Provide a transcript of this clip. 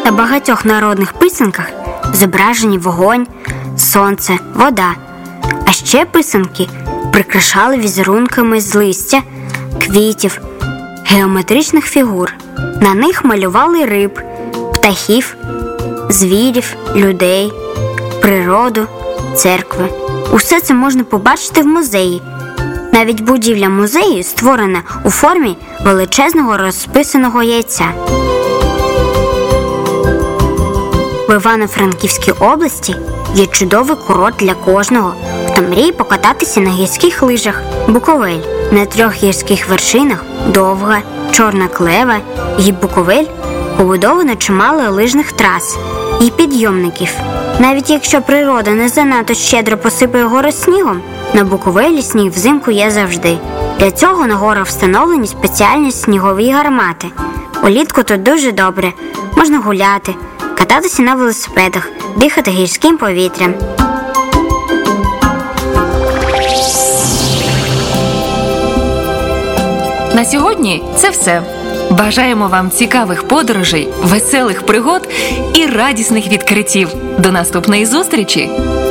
На багатьох народних писанках зображені вогонь, сонце, вода. А ще писанки прикрашали візерунками з листя, квітів, геометричних фігур. На них малювали риб, птахів, звірів, людей, природу, церкви. Усе це можна побачити в музеї. Навіть будівля музею створена у формі величезного розписаного яйця. В Івано-Франківській області є чудовий курорт для кожного, хто мріє покататися на гірських лижах – Буковель. На 3 гірських вершинах – Довга, Чорна Клева і Буковель – побудовано чимало лижних трас і підйомників. Навіть якщо природа не занадто щедро посипає гори снігом, на Буковелі сніг взимку є завжди. Для цього на горах встановлені спеціальні снігові гармати. Улітку тут дуже добре. Можна гуляти, кататися на велосипедах, дихати гірським повітрям. На сьогодні це все. Бажаємо вам цікавих подорожей, веселих пригод і радісних відкриттів. До наступної зустрічі!